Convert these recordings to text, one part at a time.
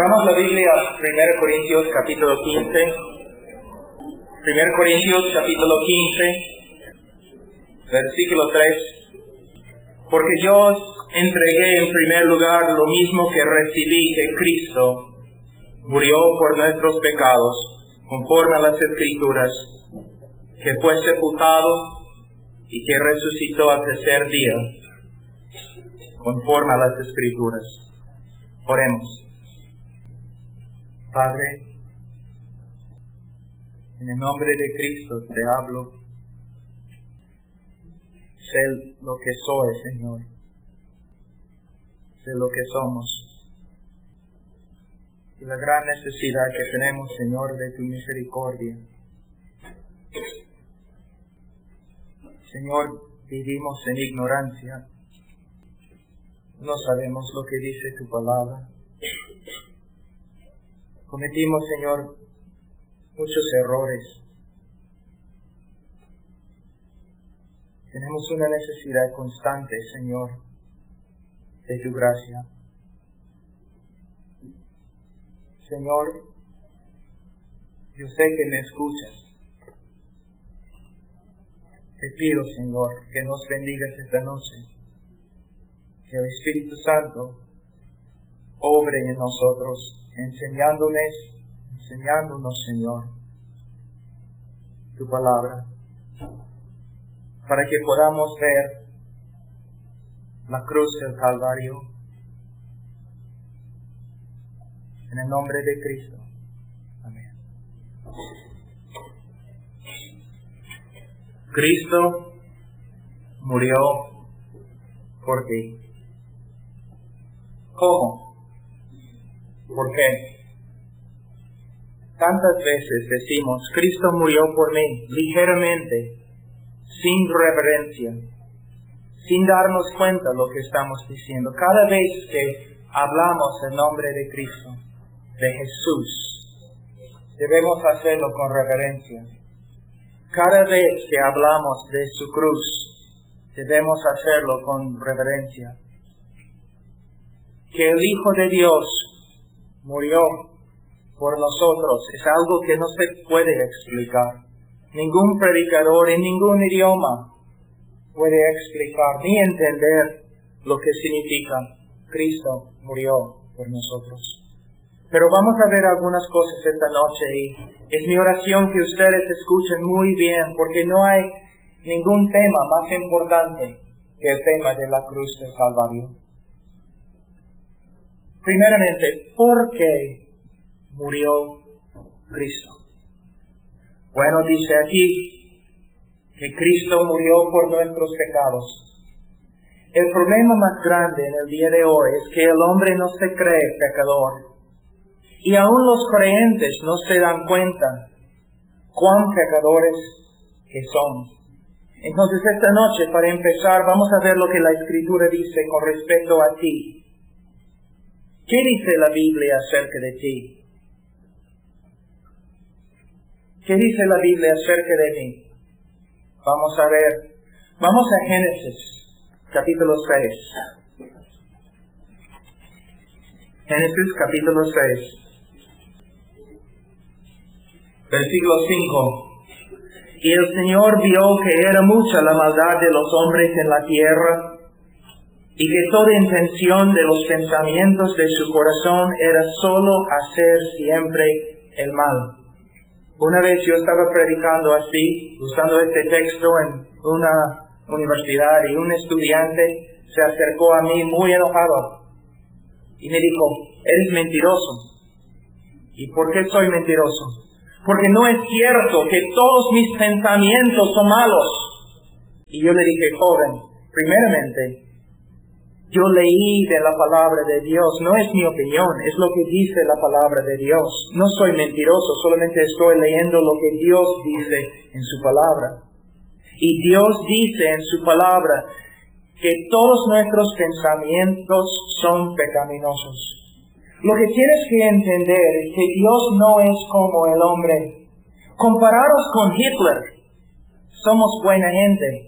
Abramos la Biblia a 1 Corintios capítulo 15. 1 Corintios capítulo 15, versículo 3. Porque yo os entregué en primer lugar lo mismo que recibí, que Cristo murió por nuestros pecados, conforme a las Escrituras, que fue sepultado y que resucitó al tercer día, conforme a las Escrituras. Oremos. Padre, en el nombre de Cristo te hablo. Sé lo que soy, Señor. Sé lo que somos. Y la gran necesidad que tenemos, Señor, de tu misericordia. Señor, vivimos en ignorancia. No sabemos lo que dice tu palabra. Cometimos, Señor, muchos errores. Tenemos una necesidad constante, Señor, de tu gracia. Señor, yo sé que me escuchas. Te pido, Señor, que nos bendigas esta noche. Que el Espíritu Santo obre en nosotros, enseñándonos, Señor, tu palabra, para que podamos ver la cruz del Calvario. En el nombre de Cristo. Amén. Cristo murió por ti. ¿Cómo? ¿Por qué? Tantas veces decimos, Cristo murió por mí, ligeramente, sin reverencia, sin darnos cuenta de lo que estamos diciendo. Cada vez que hablamos el nombre de Cristo, de Jesús, debemos hacerlo con reverencia. Cada vez que hablamos de su cruz, debemos hacerlo con reverencia. Que el Hijo de Dios murió por nosotros es algo que no se puede explicar. Ningún predicador en ningún idioma puede explicar ni entender lo que significa Cristo murió por nosotros. Pero vamos a ver algunas cosas esta noche y es mi oración que ustedes escuchen muy bien, porque no hay ningún tema más importante que el tema de la cruz del Calvario. Primeramente, ¿por qué murió Cristo? Bueno, dice aquí que Cristo murió por nuestros pecados. El problema más grande en el día de hoy es que el hombre no se cree pecador. Y aún los creyentes no se dan cuenta cuán pecadores que somos. Entonces esta noche, para empezar, vamos a ver lo que la Escritura dice con respecto a ti. ¿Qué dice la Biblia acerca de ti? ¿Qué dice la Biblia acerca de mí? Vamos a ver. Vamos a Génesis, capítulo 6. Génesis, capítulo 6. Versículo 5. Y el Señor vio que era mucha la maldad de los hombres en la tierra, y que toda intención de los pensamientos de su corazón era solo hacer siempre el mal. Una vez yo estaba predicando así, usando este texto en una universidad, y un estudiante se acercó a mí muy enojado y me dijo, eres mentiroso. ¿Y por qué soy mentiroso? Porque no es cierto que todos mis pensamientos son malos. Y yo le dije, joven, primeramente, yo leí de la palabra de Dios, no es mi opinión, es lo que dice la palabra de Dios. No soy mentiroso, solamente estoy leyendo lo que Dios dice en su palabra. Y Dios dice en su palabra que todos nuestros pensamientos son pecaminosos. Lo que tienes que entender es que Dios no es como el hombre. Comparados con Hitler, somos buena gente.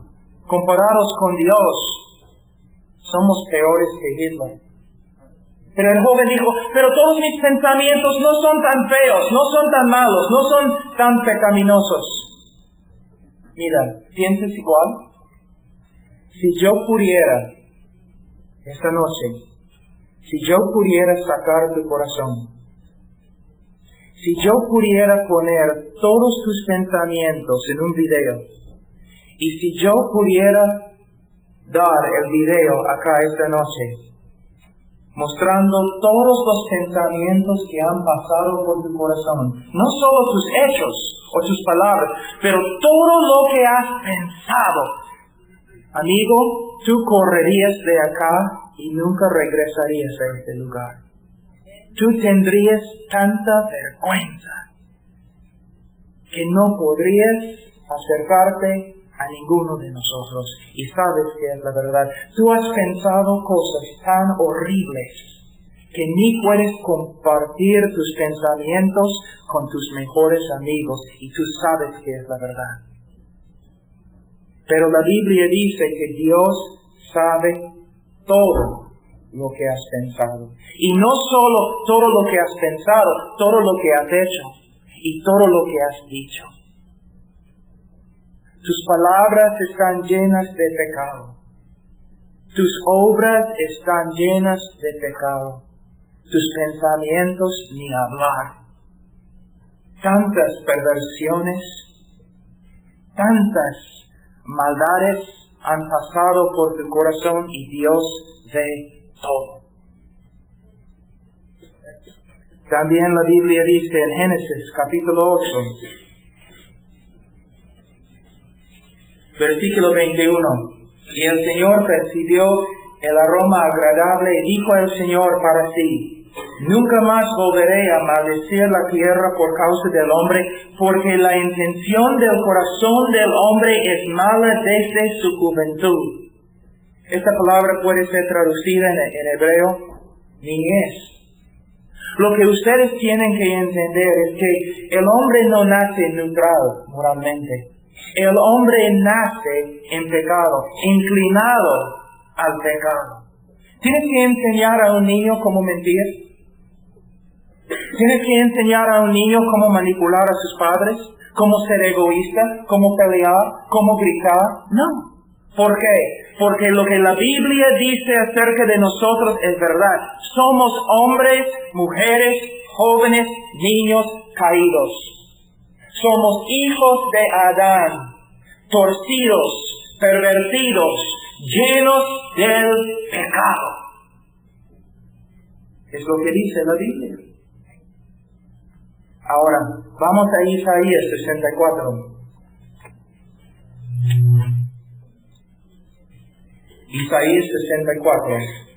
Comparados con Dios, somos peores que Hitler. Pero el joven dijo, pero todos mis pensamientos no son tan feos, no son tan malos, no son tan pecaminosos. Mira, ¿piensas igual? Si yo pudiera, esta noche, si yo pudiera sacar tu corazón, si yo pudiera poner todos tus pensamientos en un video, y si yo pudiera dar el video acá esta noche, mostrando todos los pensamientos que han pasado por tu corazón, no solo tus hechos o tus palabras, pero todo lo que has pensado, amigo, tú correrías de acá y nunca regresarías a este lugar. Tú tendrías tanta vergüenza que no podrías acercarte a ninguno de nosotros. Y sabes que es la verdad. Tú has pensado cosas tan horribles que ni puedes compartir tus pensamientos con tus mejores amigos. Y tú sabes que es la verdad. Pero la Biblia dice que Dios sabe todo lo que has pensado. Y no solo todo lo que has pensado, todo lo que has hecho y todo lo que has dicho. Tus palabras están llenas de pecado. Tus obras están llenas de pecado. Tus pensamientos ni hablar. Tantas perversiones, tantas maldades han pasado por tu corazón y Dios ve todo. También la Biblia dice en Génesis capítulo 8, versículo 21, y el Señor percibió el aroma agradable y dijo el Señor para sí, nunca más volveré a maldecir la tierra por causa del hombre, porque la intención del corazón del hombre es mala desde su juventud. Esta palabra puede ser traducida en hebreo, niñez. Lo que ustedes tienen que entender es que el hombre no nace neutral moralmente. El hombre nace en pecado, inclinado al pecado. ¿Tienes que enseñar a un niño cómo mentir? ¿Tienes que enseñar a un niño cómo manipular a sus padres? ¿Cómo ser egoísta? ¿Cómo pelear? ¿Cómo gritar? No. ¿Por qué? Porque lo que la Biblia dice acerca de nosotros es verdad. Somos hombres, mujeres, jóvenes, niños caídos. Somos hijos de Adán, torcidos, pervertidos, llenos del pecado. Es lo que dice la Biblia. Ahora, vamos a Isaías 64. Isaías 64,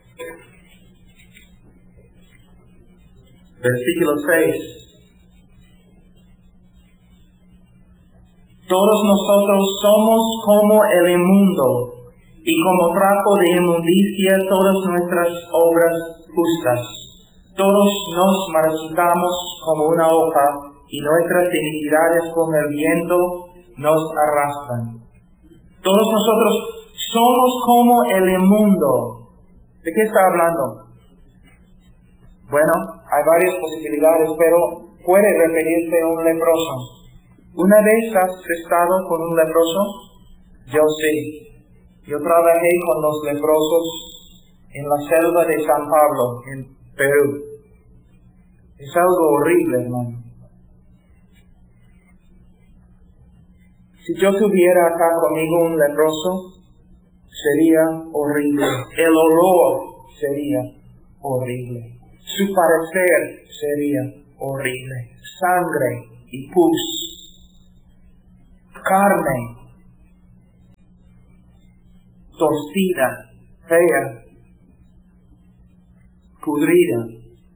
versículo 6. Todos nosotros somos como el inmundo, y como trapo de inmundicia todas nuestras obras justas. Todos nos marchitamos como una hoja, y nuestras iniquidades con el viento nos arrastran. Todos nosotros somos como el inmundo. ¿De qué está hablando? Bueno, hay varias posibilidades, pero puede referirse a un leproso. ¿Una vez has estado con un leproso? Yo sí. Yo trabajé con los leprosos en la selva de San Pablo, en Perú. Es algo horrible, hermano. Si yo tuviera acá conmigo un leproso, sería horrible. El olor sería horrible. Su parecer sería horrible. Sangre y pus. Carne. Torcida. Fea. Podrida.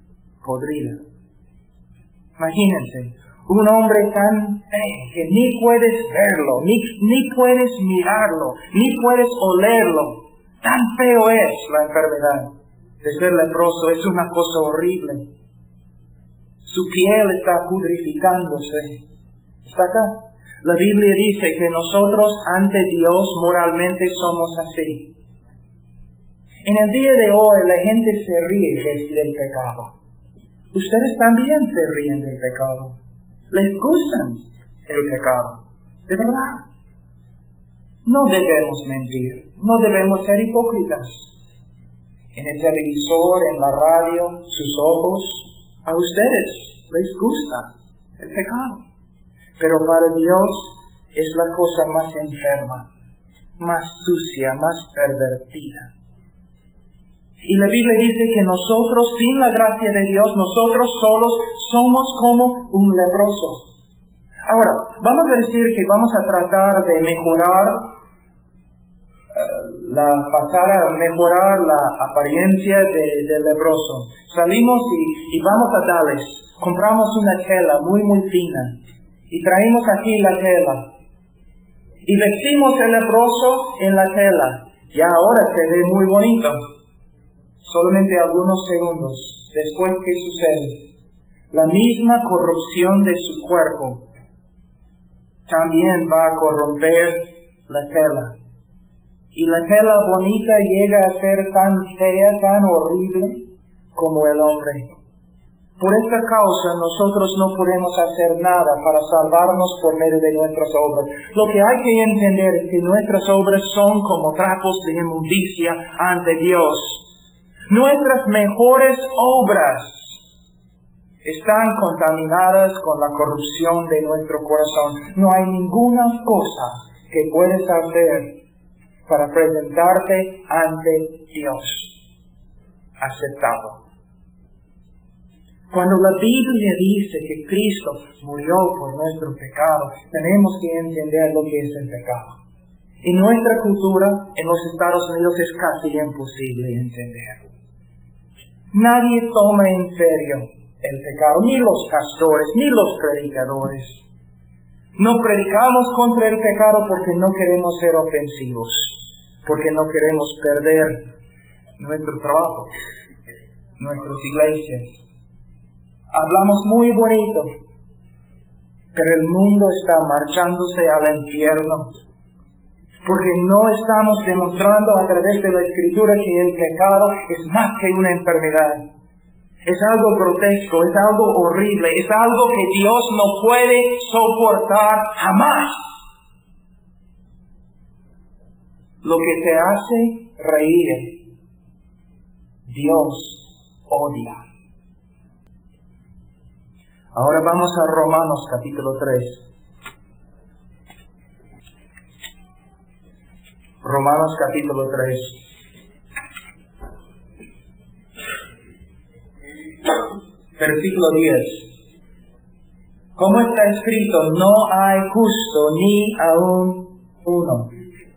Imagínense. Un hombre tan feo que ni puedes verlo, ni puedes mirarlo, ni puedes olerlo. Tan feo es la enfermedad de ser leproso. Es una cosa horrible. Su piel está pudrificándose. ¿Está acá? La Biblia dice que nosotros ante Dios moralmente somos así. En el día de hoy la gente se ríe del pecado. Ustedes también se ríen del pecado. Les gusta el pecado. De verdad. No debemos mentir. No debemos ser hipócritas. En el televisor, en la radio, sus ojos, a ustedes les gusta el pecado. Pero para Dios es la cosa más enferma, más sucia, más pervertida. Y la Biblia dice que nosotros, sin la gracia de Dios, nosotros solos somos como un leproso. Ahora, vamos a decir que vamos a tratar de mejorar la apariencia del leproso. Salimos y vamos a Dallas, compramos una tela muy fina y traemos aquí la tela y vestimos el leproso en la tela. Ya ahora se ve muy bonito. Solamente algunos segundos después, ¿qué sucede? La misma corrupción de su cuerpo también va a corromper la tela. Y la tela bonita llega a ser tan fea, tan horrible como el hombre. Por esta causa nosotros no podemos hacer nada para salvarnos por medio de nuestras obras. Lo que hay que entender es que nuestras obras son como trapos de inmundicia ante Dios. Nuestras mejores obras están contaminadas con la corrupción de nuestro corazón. No hay ninguna cosa que puedes hacer para presentarte ante Dios aceptado. Cuando la Biblia dice que Cristo murió por nuestro pecado, tenemos que entender lo que es el pecado. En nuestra cultura, en los Estados Unidos, es casi imposible entenderlo. Nadie toma en serio el pecado, ni los pastores, ni los predicadores. No predicamos contra el pecado porque no queremos ser ofensivos, porque no queremos perder nuestro trabajo, nuestras iglesias. Hablamos muy bonito, pero el mundo está marchándose al infierno, porque no estamos demostrando a través de la Escritura que el pecado es más que una enfermedad. Es algo grotesco, es algo horrible, es algo que Dios no puede soportar jamás. Lo que te hace reír, Dios odia. Ahora vamos a Romanos capítulo 3. Romanos capítulo 3. Versículo 10. Como está escrito, no hay justo ni aún uno.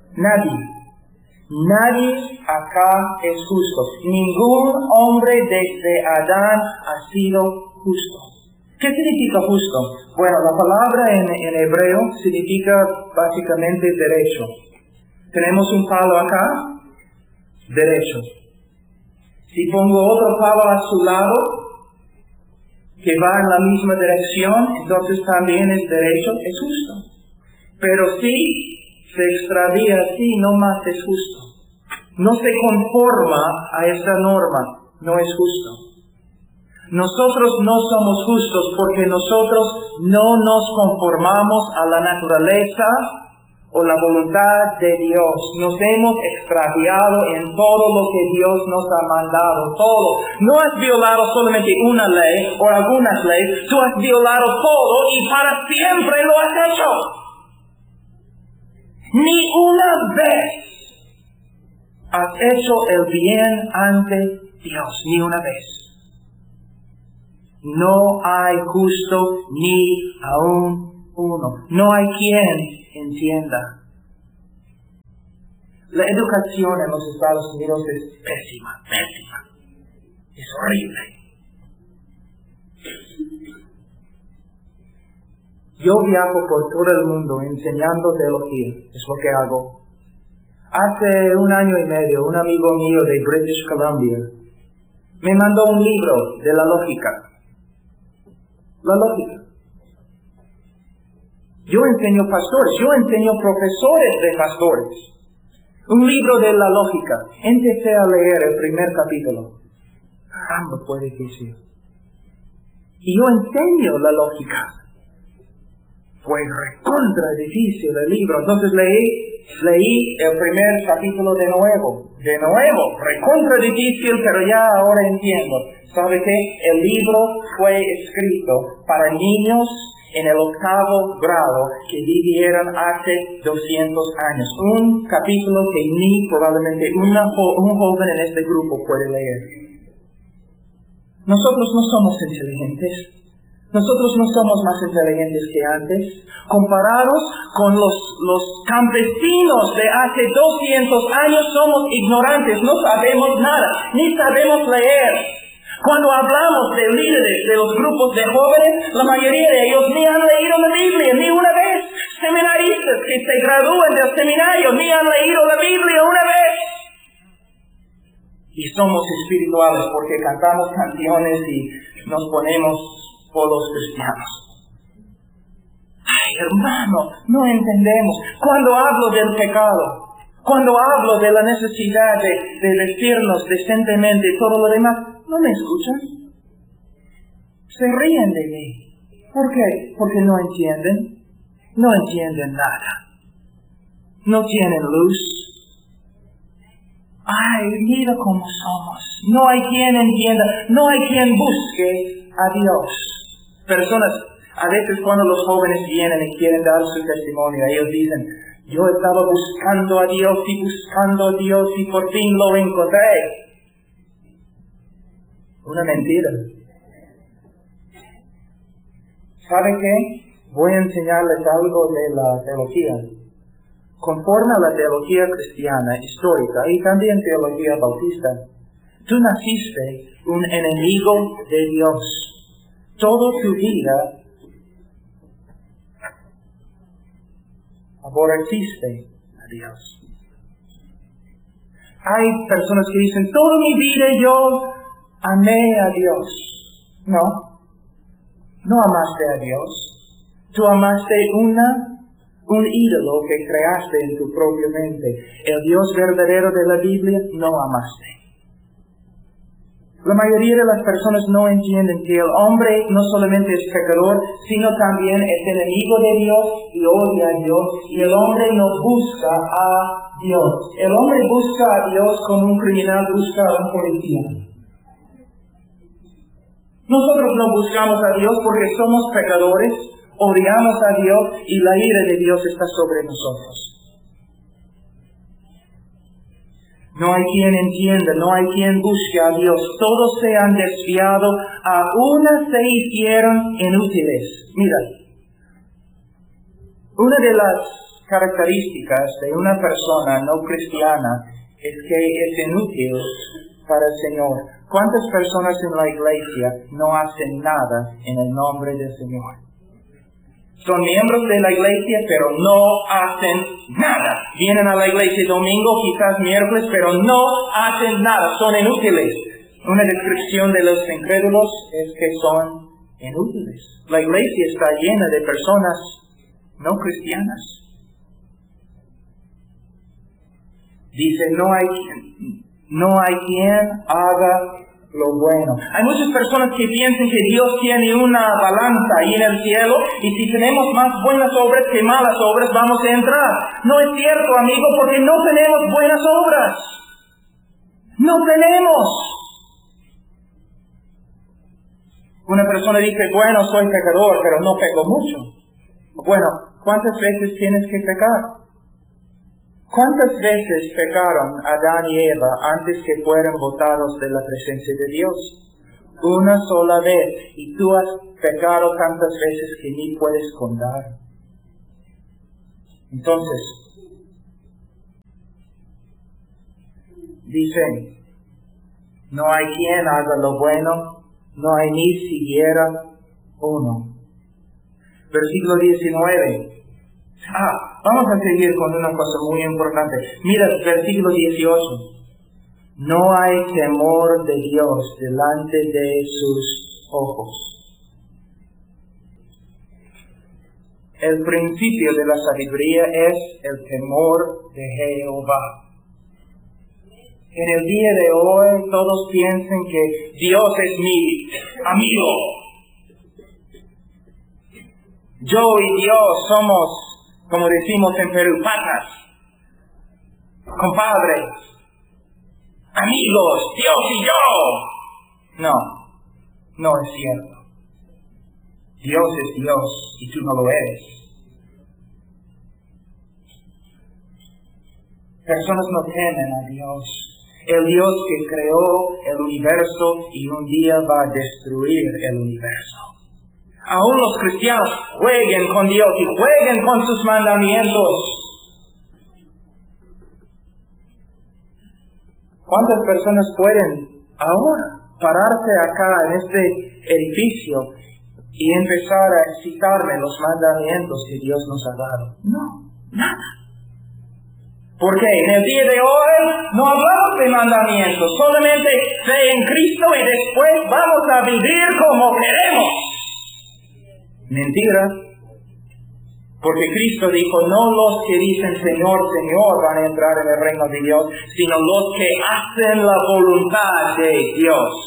Nadie acá es justo. Ningún hombre desde Adán ha sido justo. ¿Qué significa justo? Bueno, la palabra en hebreo significa básicamente derecho. Tenemos un palo acá, derecho. Si pongo otro palo a su lado, que va en la misma dirección, entonces también es derecho, es justo. Pero si se extravía así, no más es justo. No se conforma a esta norma, no es justo. Nosotros no somos justos porque nosotros no nos conformamos a la naturaleza o la voluntad de Dios. Nos hemos extraviado en todo lo que Dios nos ha mandado, todo. No has violado solamente una ley o algunas leyes, tú has violado todo y para siempre lo has hecho. Ni una vez has hecho el bien ante Dios, ni una vez. No hay justo ni aún uno. No hay quien entienda. La educación en los Estados Unidos es pésima. Es horrible. Yo viajo por todo el mundo enseñando teología. Es lo que hago. Hace 1 año y medio, un amigo mío de British Columbia me mandó un libro de la lógica. La lógica. Yo enseño pastores, yo enseño profesores de pastores. Un libro de la lógica. Empecé a leer el primer capítulo. Caramba, fue difícil. Y yo enseño la lógica. Fue recontra difícil el libro. Entonces leí el primer capítulo de nuevo, recontra difícil, pero ya ahora entiendo. ¿Sabe qué? El libro fue escrito para niños en el 8º grado que vivieron hace 200 años. Un capítulo que ni probablemente un joven en este grupo puede leer. Nosotros no somos inteligentes. Nosotros no somos más inteligentes que antes. Comparados con los campesinos de hace 200 años, somos ignorantes, no sabemos nada, ni sabemos leer. Cuando hablamos de líderes de los grupos de jóvenes, la mayoría de ellos ni han leído la Biblia, ni una vez. Seminaristas que se gradúan del seminario, ni han leído la Biblia una vez. Y somos espirituales porque cantamos canciones y nos ponemos polos cristianos. Ay, hermano, no entendemos. Cuando hablo del pecado, cuando hablo de la necesidad de vestirnos decentemente y todo lo demás, ¿no me escuchan? Se ríen de mí. ¿Por qué? Porque no entienden. No entienden nada. No tienen luz. Ay, mira cómo somos. No hay quien entienda. No hay quien busque a Dios. Personas, a veces cuando los jóvenes vienen y quieren dar su testimonio, ellos dicen, yo estaba buscando a Dios y por fin lo encontré. Una mentira. ¿Sabe qué? Voy a enseñarles algo de la teología. Conforme a la teología cristiana histórica y también teología bautista, tú naciste un enemigo de Dios. Toda tu vida aborreciste a Dios. Hay personas que dicen, toda mi vida yo amé a Dios. No amaste a Dios. Tú amaste un ídolo que creaste en tu propia mente. El Dios verdadero de la Biblia no amaste. La mayoría de las personas no entienden que el hombre no solamente es pecador, sino también es enemigo de Dios y odia a Dios, y el hombre no busca a Dios. El hombre busca a Dios como un criminal busca a un policía. Nosotros no buscamos a Dios porque somos pecadores, odiamos a Dios y la ira de Dios está sobre nosotros. No hay quien entienda, no hay quien busque a Dios. Todos se han desviado, a una se hicieron inútiles. Mira, una de las características de una persona no cristiana es que es inútil para el Señor. ¿Cuántas personas en la iglesia no hacen nada en el nombre del Señor? Son miembros de la iglesia, pero no hacen nada. Vienen a la iglesia domingo, quizás miércoles, pero no hacen nada. Son inútiles. Una descripción de los incrédulos es que son inútiles. La iglesia está llena de personas no cristianas. Dice, no hay quien haga lo bueno. Hay muchas personas que piensan que Dios tiene una balanza ahí en el cielo y si tenemos más buenas obras que malas obras vamos a entrar. No es cierto, amigo, porque no tenemos buenas obras. No tenemos. Una persona dice, bueno, soy pecador, pero no peco mucho. Bueno, ¿cuántas veces tienes que pecar? ¿Cuántas veces pecaron Adán y Eva antes que fueran botados de la presencia de Dios? Una sola vez. Y tú has pecado tantas veces que ni puedes contar. Entonces, dicen, no hay quien haga lo bueno, no hay ni siquiera uno. Versículo 19. Vamos a seguir con una cosa muy importante. Mira, versículo 18. No hay temor de Dios delante de sus ojos. El principio de la sabiduría es el temor de Jehová. en el día de hoy todos piensen que Dios es mi amigo. Yo y Dios somos, como decimos en Perú, patas, compadres, amigos, Dios y yo. No, no es cierto. Dios es Dios y tú no lo eres. Personas no temen a Dios, el Dios que creó el universo y un día va a destruir el universo. Aún los cristianos jueguen con Dios y jueguen con sus mandamientos. ¿Cuántas personas pueden ahora pararse acá en este edificio y empezar a citarme los mandamientos que Dios nos ha dado? No, nada. Porque en el día de hoy no hablamos de mandamientos, solamente fe en Cristo y después vamos a vivir como queremos. Mentira. Porque Cristo dijo, no los que dicen Señor, Señor van a entrar en el reino de Dios, sino los que hacen la voluntad de Dios.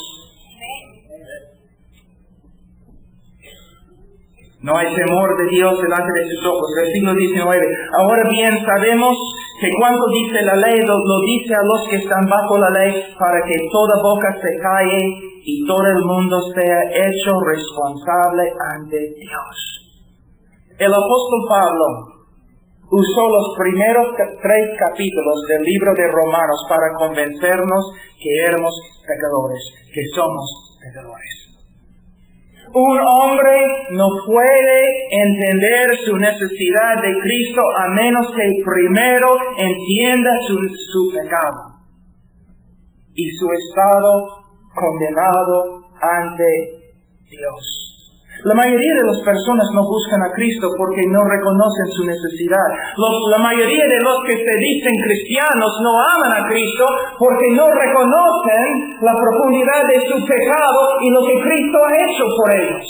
No hay temor de Dios delante de sus ojos. Versículo 19. Ahora bien, sabemos que cuanto dice la ley, lo dice a los que están bajo la ley, para que toda boca se calle y todo el mundo sea hecho responsable ante Dios. El apóstol Pablo usó los primeros 3 capítulos del libro de Romanos para convencernos que éramos pecadores, que somos pecadores. Un hombre no puede entender su necesidad de Cristo a menos que primero entienda su pecado y su estado condenado ante Dios. La mayoría de las personas no buscan a Cristo porque no reconocen su necesidad. La mayoría de los que se dicen cristianos no aman a Cristo porque no reconocen la profundidad de su pecado y lo que Cristo ha hecho por ellos.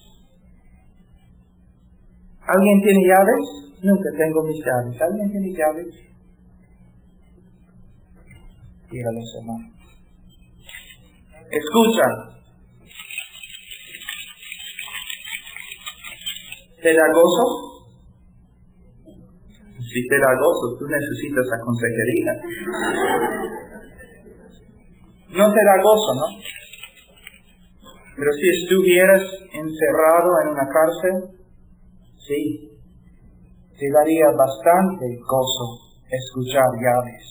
¿Alguien tiene llaves? Nunca tengo mis llaves. ¿Alguien tiene llaves? Dígalos, hermano. Escucha. ¿Te da gozo? Si te da gozo, tú necesitas la consejería. No te da gozo, ¿no? Pero si estuvieras encerrado en una cárcel, sí, te daría bastante gozo escuchar llaves.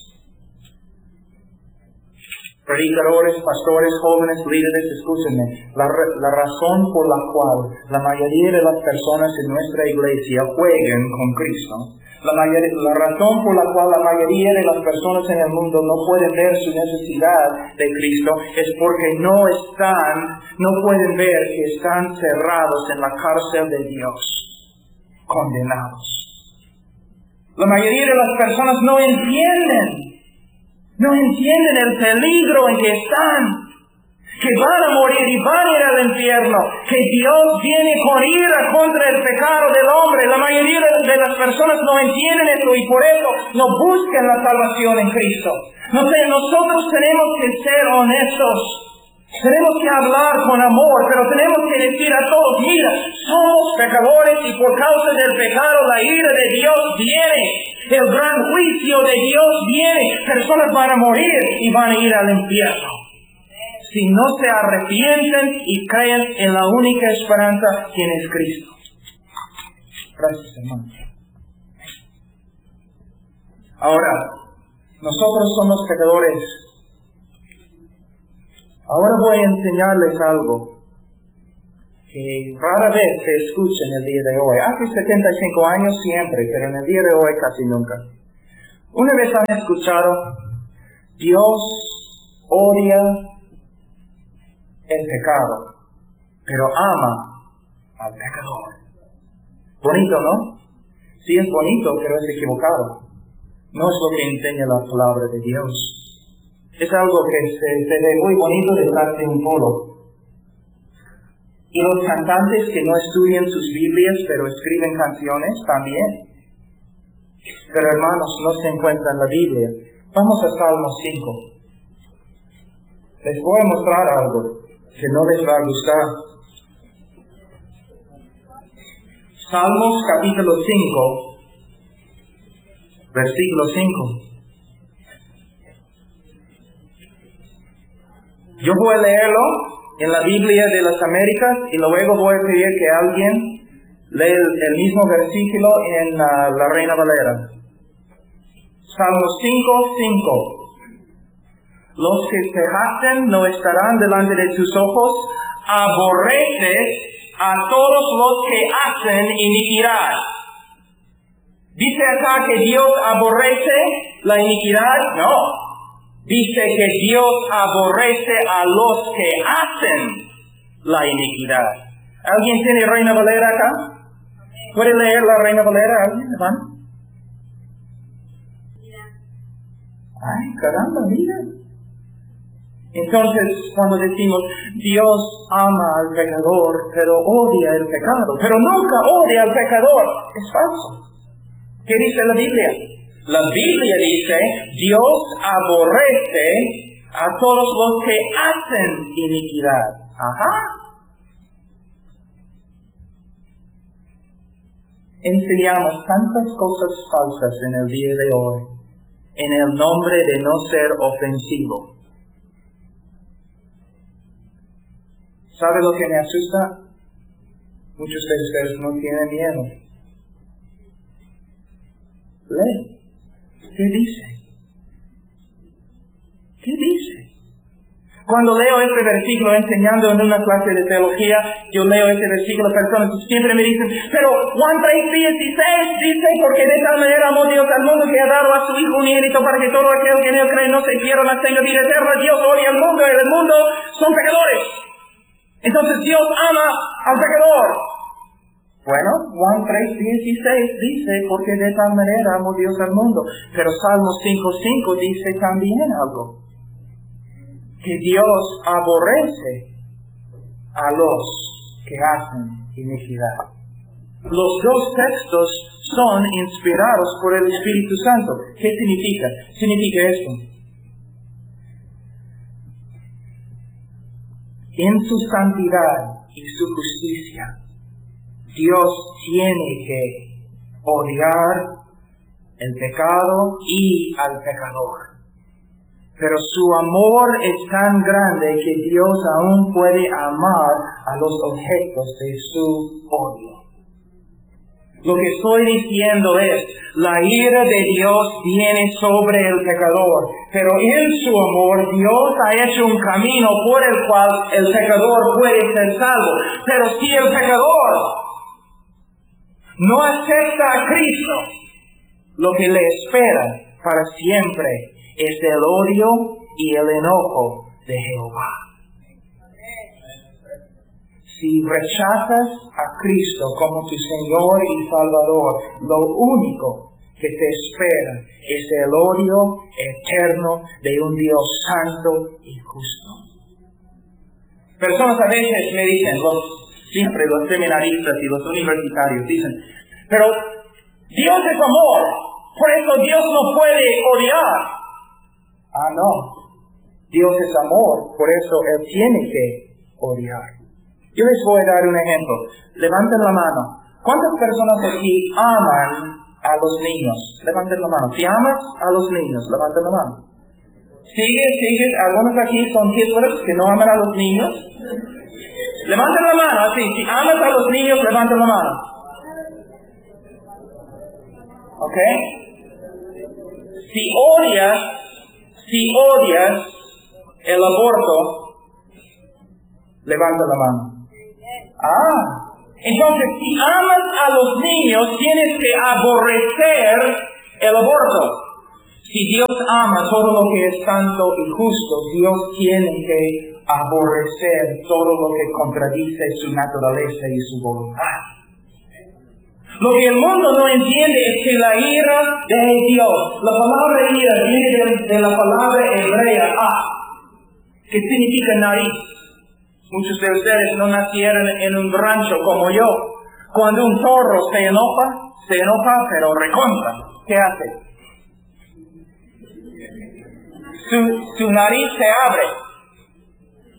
Predicadores, pastores, jóvenes, líderes, escúchenme. La razón por la cual la mayoría de las personas en nuestra iglesia juegan con Cristo, la razón por la cual la mayoría de las personas en el mundo no pueden ver su necesidad de Cristo es porque no pueden ver que están cerrados en la cárcel de Dios, condenados. La mayoría de las personas no entienden el peligro en que están, que van a morir y van a ir al infierno, que Dios viene con ira contra el pecado del hombre. La mayoría de las personas no entienden esto y por eso no buscan la salvación en Cristo. Nosotros tenemos que ser honestos, tenemos que hablar con amor, pero tenemos que decir a todos, mira, somos pecadores y por causa del pecado la ira de Dios viene. El gran juicio de Dios viene. Personas van a morir y van a ir al infierno si no se arrepienten y creen en la única esperanza, quien es Cristo. Gracias, hermano. Ahora, nosotros somos pecadores. Ahora voy a enseñarles algo que rara vez se escucha en el día de hoy. Hace 75 años siempre, pero en el día de hoy casi nunca. Una vez han escuchado, Dios odia el pecado, pero ama al pecador. Bonito, ¿no? Sí, es bonito, pero es equivocado. No es lo que enseña la palabra de Dios. Es algo que se ve muy bonito detrás de un polo. Y los cantantes que no estudian sus Biblias, pero escriben canciones también. Pero hermanos, no se encuentra en la Biblia. Vamos a Salmo 5. Les voy a mostrar algo que no les va a gustar. Salmos capítulo 5, versículo 5. Yo voy a leerlo en la Biblia de las Américas y luego voy a pedir que alguien lea el mismo versículo en la Reina Valera. Salmos 5:5. Los que se jactan no estarán delante de tus ojos, aborreces a todos los que hacen iniquidad. ¿Dice acá que Dios aborrece la iniquidad? No. Dice que Dios aborrece a los que hacen la iniquidad. ¿Alguien tiene Reina Valera acá? ¿Puede leer la Reina Valera? ¿Alguien? Ay, caramba, mira. Entonces, cuando decimos, Dios ama al pecador, pero odia el pecado, pero nunca odia al pecador, es falso. ¿Qué dice la Biblia? La Biblia dice, Dios aborrece a todos los que hacen iniquidad. Ajá. Enseñamos tantas cosas falsas en el día de hoy, en el nombre de no ser ofensivo. ¿Sabe lo que me asusta? Muchos de ustedes no tienen miedo. Lee. ¿Qué dice? ¿Qué dice? Cuando leo este versículo enseñando en una clase de teología, yo leo este versículo, personas siempre me dicen, pero Juan 3:16 dice, porque de tal manera amó Dios al mundo que ha dado a su Hijo unigénito para que todo aquel que en él cree no se pierda, mas tenga vida eterna. Dios odia al mundo y el mundo son pecadores. Entonces Dios ama al pecador. Bueno, Juan 3:16 dice, porque de tal manera amó Dios al mundo. Pero Salmos 5:5 dice también algo. Que Dios aborrece a los que hacen iniquidad. Los dos textos son inspirados por el Espíritu Santo. ¿Qué significa? Significa esto. En su santidad y su justicia, Dios tiene que odiar el pecado y al pecador. Pero su amor es tan grande que Dios aún puede amar a los objetos de su odio. Lo que estoy diciendo es, la ira de Dios viene sobre el pecador, pero en su amor Dios ha hecho un camino por el cual el pecador puede ser salvo. Pero si el pecador no acepta a Cristo, lo que le espera para siempre es el odio y el enojo de Jehová. Si rechazas a Cristo como tu Señor y Salvador, lo único que te espera es el odio eterno de un Dios santo y justo. Personas a veces me dicen, siempre los seminaristas y los universitarios dicen, pero Dios es amor, por eso Dios no puede odiar. Ah, no. Dios es amor, por eso Él tiene que odiar. Yo les voy a dar un ejemplo. Levanten la mano. ¿Cuántas personas aquí aman a los niños? Levanten la mano. Si amas a los niños, levanten la mano. Sigue. Algunos aquí son Hitlers que no aman a los niños. Levanten la mano, así. Si amas a los niños, levanten la mano. ¿Ok? Si odias el aborto, levanta la mano. Entonces si amas a los niños, tienes que aborrecer el aborto. Si Dios ama todo lo que es santo y justo, Dios tiene que aborrecer todo lo que contradice su naturaleza y su voluntad. Lo que el mundo no entiende es que la ira de Dios, la palabra ira viene de la palabra hebrea que significa nariz. Muchos de ustedes no nacieron en un rancho como yo. Cuando un toro se enoja, pero recontra. ¿Qué hace? Su nariz se abre.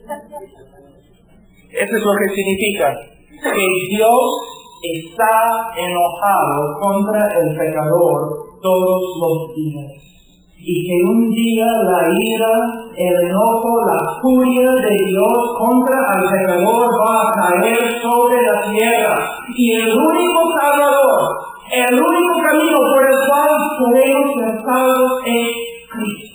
Eso es lo que significa que Dios está enojado contra el pecador todos los días. Y que un día la ira, el enojo, la furia de Dios contra el pecador va a caer sobre la tierra. Y el único Salvador, el único camino por el cual podemos ser salvos es Cristo.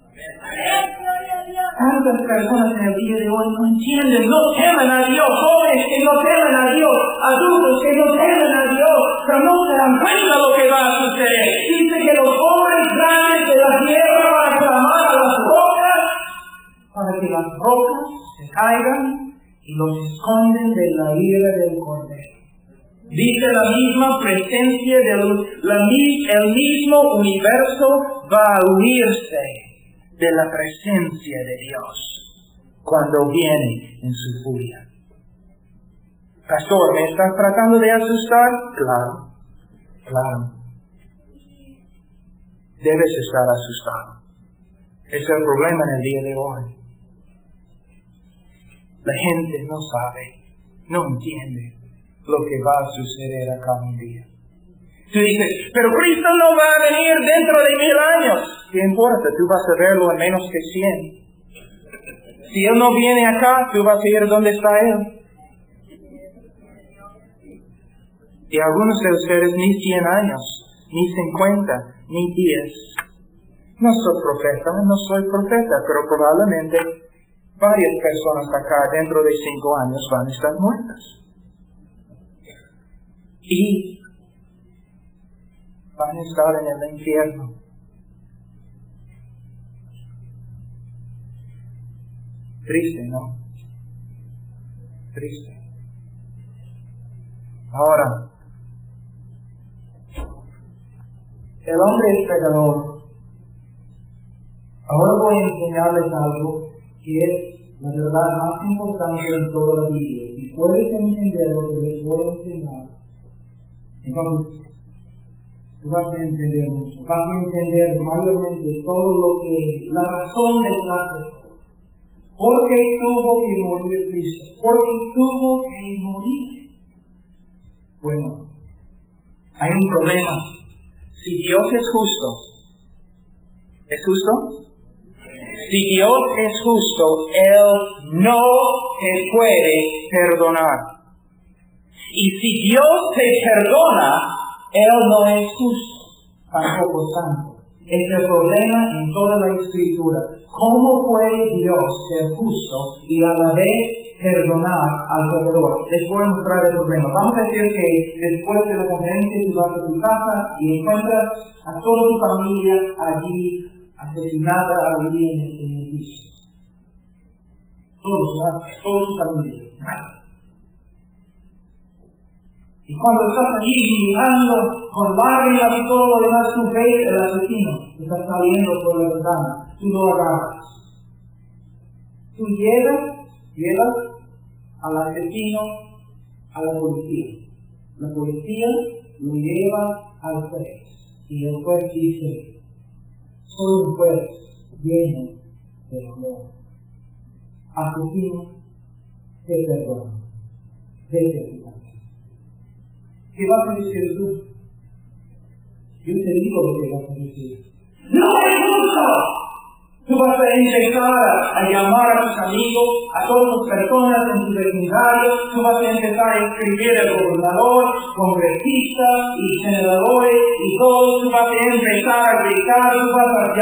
Tantas personas en el día de hoy no entienden, no temen a Dios, jóvenes que no temen a Dios, adultos que no temen a Dios, pero no se dan cuenta de lo que va a suceder. Dice que los hombres grandes de la tierra van a clamar a las rocas para que las rocas se caigan y los esconden de la ira del Cordero. Dice la misma presencia, el mismo universo va a huirse de la presencia de Dios cuando viene en su furia. Pastor, ¿me estás tratando de asustar? Claro. Debes estar asustado. Es el problema en el día de hoy. La gente no sabe, no entiende lo que va a suceder acá un día. Tú dices, pero Cristo no va a venir dentro de 1000 años. ¿Qué importa? Tú vas a verlo en menos que 100. Si Él no viene acá, tú vas a ir donde está Él. Y algunos de ustedes ni 100 años, ni 50, ni 10. No soy profeta, pero probablemente varias personas acá dentro de 5 años van a estar muertas. Y van a estar en el infierno. Triste, ¿no? Triste. Ahora, el hombre es pecador. Ahora voy a enseñarles algo que es la verdad más importante en toda la Biblia. Si puedes entender lo que les voy a enseñar, entonces tú vas a entender mucho. Vas a entender mayormente todo lo que, la razón del caso. ¿Por qué tuvo que morir Cristo? ¿Por qué tuvo que morir? Bueno, hay un problema. Si Dios es justo, ¿es justo? Si Dios es justo, Él no te puede perdonar. Y si Dios te perdona, Él no es justo, tampoco santo. Es el problema en toda la Escritura. ¿Cómo puede Dios ser justo y a la vez perdonar al pecador? Les voy a mostrar el problema. Vamos a decir que después de la conferencia tú vas a tu casa y encuentras a toda tu familia allí asesinada allí en el piso. Toda tu familia. Y cuando estás allí mirando con lágrimas y todo lo demás, tú ves el asesino que está saliendo por la ventana. Tú lo agarras. Tú llevas al asesino a la policía. La policía lo lleva al juez. Y el juez dice, soy un juez lleno de amor. Asesino, te perdono. Vete a tu casa. ¿Qué vas a decir tú? Yo te digo lo que vas a decir. ¡No es justo! Tú vas a empezar a llamar a tus amigos, a todas las personas en tu vecindario. Tú vas a empezar a escribir al gobernador, congresistas y senadores y todos. Tú vas a empezar a gritar, tú vas a